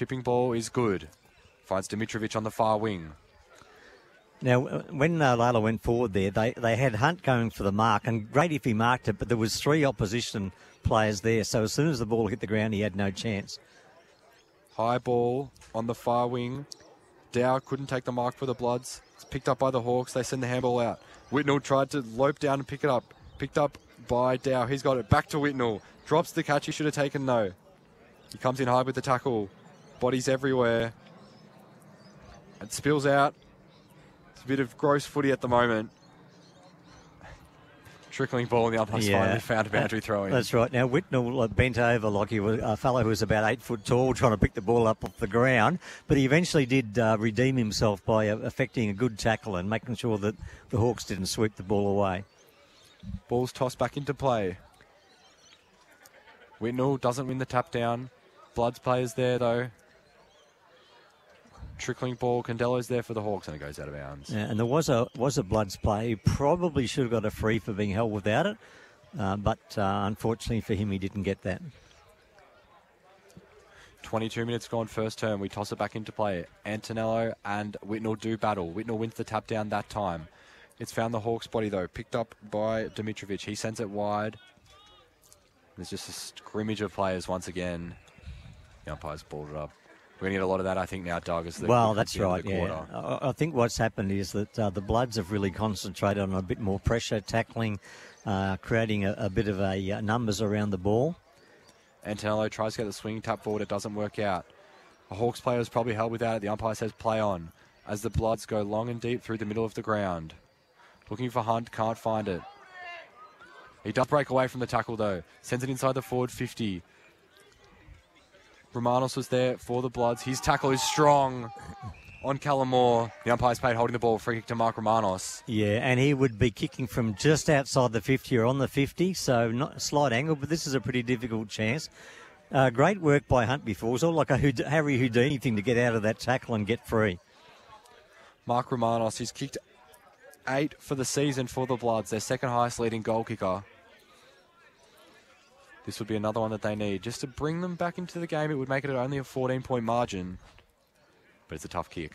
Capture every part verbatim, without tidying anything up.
chipping ball is good. Finds Dimitrovic on the far wing. Now, when uh, Layla went forward there, they, they had Hunt going for the mark, and great if he marked it, but there was three opposition players there, so as soon as the ball hit the ground, he had no chance. High ball on the far wing. Dow couldn't take the mark for the Bloods. It's picked up by the Hawks. They send the handball out. Whitnell tried to lope down and pick it up. Picked up by Dow. He's got it. Back to Whitnell. Drops the catch. He should have taken no. He comes in hard with the tackle. Bodies everywhere. It spills out. It's a bit of gross footy at the moment. Trickling ball, and the umpires yeah. finally found a boundary throw in. That's right. Now, Whitnell bent over like he was a fellow who was about eight foot tall trying to pick the ball up off the ground, but he eventually did uh, redeem himself by uh, effecting a good tackle and making sure that the Hawks didn't sweep the ball away. Ball's tossed back into play. Whitnell doesn't win the tap down. Bloods players there, though. Trickling ball. Candelo's there for the Hawks, and it goes out of bounds. Yeah, and there was a was a Bloods play. He probably should have got a free for being held without it, uh, but uh, unfortunately for him, he didn't get that. twenty-two minutes gone first term. We toss it back into play. Antonello and Whitnell do battle. Whitnell wins the tap down that time. It's found the Hawks' body, though. Picked up by Dimitrovic. He sends it wide. There's just a scrimmage of players once again. The umpires balled it up. We're going to get a lot of that, I think, now, Doug. As the well, that's right, yeah. I, I think what's happened is that uh, the Bloods have really concentrated on a bit more pressure, tackling, uh, creating a, a bit of a uh, numbers around the ball. Antonello tries to get the swing tap forward. It doesn't work out. A Hawks player is probably held without it. The umpire says play on as the Bloods go long and deep through the middle of the ground. Looking for Hunt, can't find it. He does break away from the tackle, though. Sends it inside the forward fifty. Romanos was there for the Bloods. His tackle is strong on Callum Moore. The umpire's paid holding the ball. Free kick to Mark Romanos. Yeah, and he would be kicking from just outside the fifty or on the fifty, so not a slight angle, but this is a pretty difficult chance. Uh, great work by Hunt before. It was all like a Houd- Harry Houdini thing to get out of that tackle and get free. Mark Romanos, he's kicked eight for the season for the Bloods, their second highest leading goal kicker. This would be another one that they need. Just to bring them back into the game, it would make it only a fourteen-point margin. But it's a tough kick.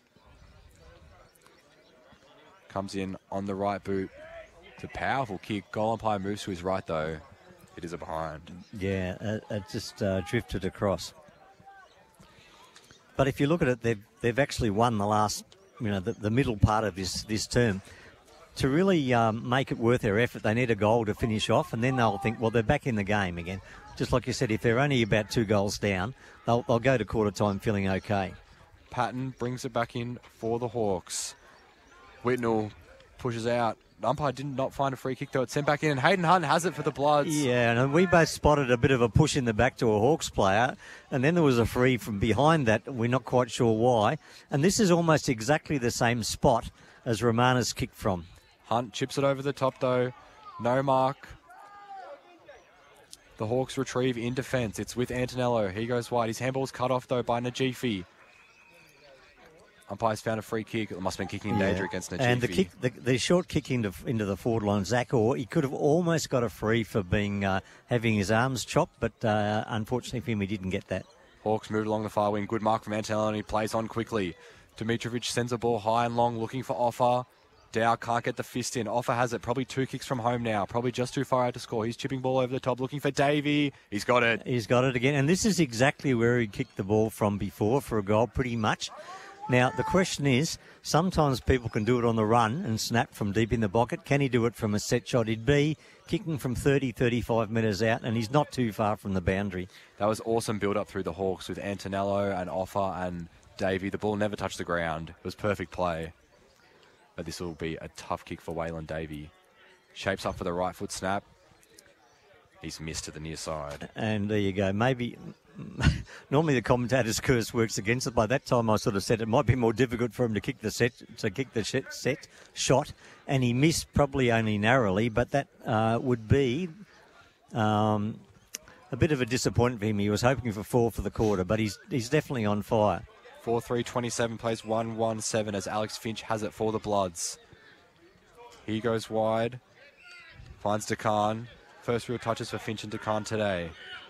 Comes in on the right boot. It's a powerful kick. Goal umpire moves to his right, though. It is a behind. Yeah, it, it just uh, drifted across. But if you look at it, they've, they've actually won the last, you know, the, the middle part of this, this term. To really um, make it worth their effort, they need a goal to finish off, and then they'll think, well, they're back in the game again. Just like you said, if they're only about two goals down, they'll, they'll go to quarter time feeling okay. Patton brings it back in for the Hawks. Whitnell pushes out. The umpire did not find a free kick, though. It's sent back in, and Hayden Hunt has it for the Bloods. Yeah, and we both spotted a bit of a push in the back to a Hawks player, and then there was a free from behind that. We're not quite sure why. And this is almost exactly the same spot as Romanos kicked from. Hunt chips it over the top, though. No mark. The Hawks retrieve in defence. It's with Antonello. He goes wide. His handball's cut off, though, by Najifi. Umpires found a free kick. It must have been kicking in danger yeah. against Najifi. And the kick, the, the short kick into, into the forward line, Zach Orr, he could have almost got a free for being uh, having his arms chopped, but uh, unfortunately for him, he didn't get that. Hawks moved along the far wing. Good mark from Antonello, and he plays on quickly. Dimitrovic sends a ball high and long, looking for Offa. Dow can't get the fist in. Offa has it. Probably two kicks from home now. Probably just too far out to score. He's chipping ball over the top, looking for Davey. He's got it. He's got it again. And this is exactly where he kicked the ball from before for a goal, pretty much. Now, the question is, sometimes people can do it on the run and snap from deep in the pocket. Can he do it from a set shot? He'd be kicking from thirty, thirty-five metres out, and he's not too far from the boundary. That was awesome build-up through the Hawks with Antonello and Offa and Davey. The ball never touched the ground. It was perfect play. But this will be a tough kick for Waylon Davey. Shapes up for the right foot snap. He's missed to the near side. And there you go. Maybe normally the commentator's curse works against it. By that time, I sort of said it might be more difficult for him to kick the set, to kick the set, set shot, and he missed probably only narrowly. But that uh, would be um, a bit of a disappointment for him. He was hoping for four for the quarter, but he's he's definitely on fire. four three twenty-seven plays one one seven as Alex Finch has it for the Bloods. He goes wide. Finds Dekan. First real touches for Finch and Dekan today.